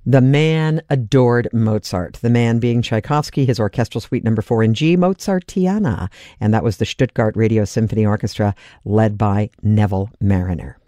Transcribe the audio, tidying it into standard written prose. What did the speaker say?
The man adored Mozart, the man being Tchaikovsky, his Orchestral Suite No. 4 in G, Mozartiana. And that was the Stuttgart Radio Symphony Orchestra led by Neville Marriner.